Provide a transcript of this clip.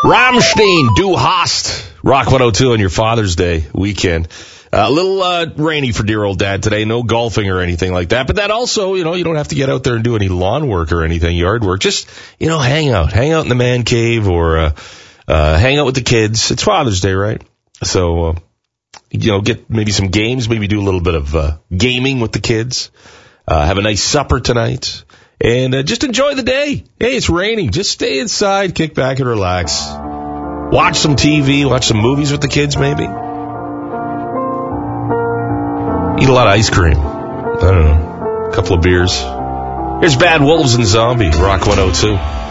Rammstein, Du hast. Rock 102 on your Father's Day weekend. A little rainy for dear old dad today. No golfing or anything like that. But that also, you don't have to get out there and do any lawn work or anything, yard work. Just, hang out. Hang out in the man cave or hang out with the kids. It's Father's Day, right? So, get maybe some games. Maybe do a little bit of gaming with the kids. Have a nice supper tonight. And just enjoy the day. Hey, it's raining. Just stay inside, kick back and relax. Watch some TV, watch some movies with the kids maybe. Eat a lot of ice cream. I don't know. A couple of beers. Here's Bad Wolves and Zombie, Rock 102.